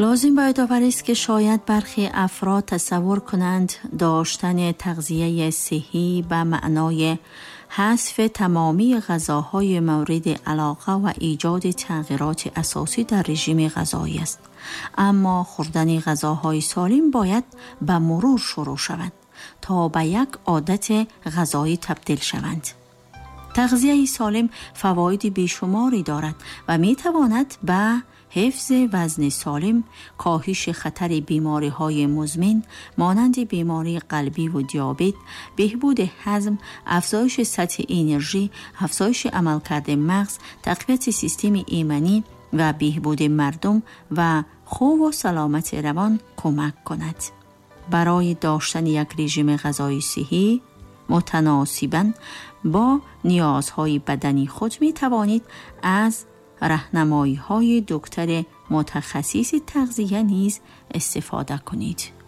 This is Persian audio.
لازم باید آور است که شاید برخی افراد تصور کنند داشتن تغذیه صحی به معنای حذف تمامی غذاهای مورد علاقه و ایجاد تغییرات اساسی در رژیم غذایی است. اما خوردن غذاهای سالم باید به مرور شروع شود تا به یک عادت غذایی تبدیل شوند. تغذیه سالم فواید بیشماری دارد و می تواند به حفظ وزن سالم، کاهش خطر بیماری‌های مزمن مانند بیماری قلبی و دیابت، بهبود هضم، افزایش سطح انرژی، افزایش عملکرد مغز، تقویت سیستم ایمنی و بهبود مردم و خوب و سلامت روان کمک کند. برای داشتن یک رژیم غذایی صحی متناسباً با نیازهای بدنی خود می توانید از راهنمایی‌های دکتر متخصص تغذیه نیز استفاده کنید.